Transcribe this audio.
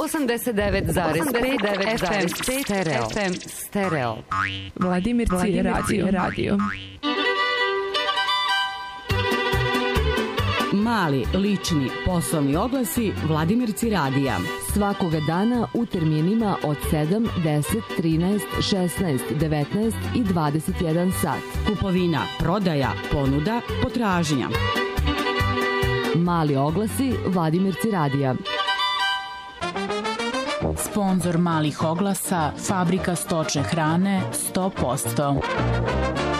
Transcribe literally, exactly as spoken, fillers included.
osamdeset devet zarez pet F M Stereo. F M Stereo. Vladimirci radio. radio. Mali, lični, poslovni oglasi Vladimirci radija. Svakoga dana u terminima od sedam, deset, trinaest, šesnaest, devetnaest i dvadeset jedan sat. Kupovina, prodaja, ponuda, potražnja. Mali oglasi Vladimirci radija. Sponzor malih oglasa, Fabrika stočne hrane sto posto.